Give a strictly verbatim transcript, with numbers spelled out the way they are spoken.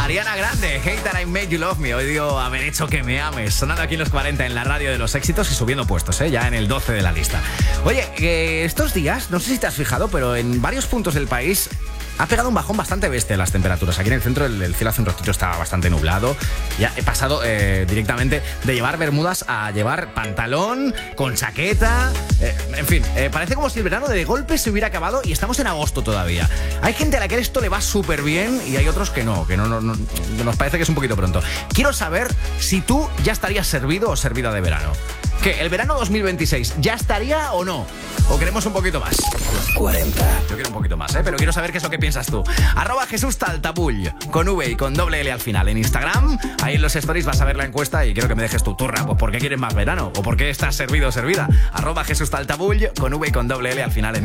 Ariana Grande, Hate That I Made You Love Me. Hoy digo haber hecho que me ames. Sonando aquí en los cuarenta en la radio de los éxitos y subiendo puestos, ¿eh? Ya en el doce de la lista. Oye, eh, estos días, no sé si te has fijado, pero en varios puntos del país ha pegado un bajón bastante bestia las temperaturas. Aquí en el centro el, el cielo hace un ratito estaba bastante nublado. Ya he pasado eh, directamente de llevar bermudas a llevar pantalón con chaqueta. Eh, en fin, eh, parece como si el verano de golpe se hubiera acabado y estamos en agosto todavía. Hay gente a la que esto le va súper bien y hay otros que no, que no, no, no, nos parece que es un poquito pronto. Quiero saber si tú ya estarías servido o servida de verano. ¿Qué? ¿El verano dos mil veintiséis ya estaría o no? ¿O queremos un poquito más? cuarenta. Yo quiero un poquito más, ¿eh? Pero quiero saber qué es lo que piensas tú. Arroba Jesús Taltabull, con V y con doble L al final en Instagram. Ahí en los stories vas a ver la encuesta y quiero que me dejes tu turra. Pues ¿por qué quieres más verano? ¿O por qué estás servido o servida? Arroba Jesús Taltabull, con V y con doble L al final en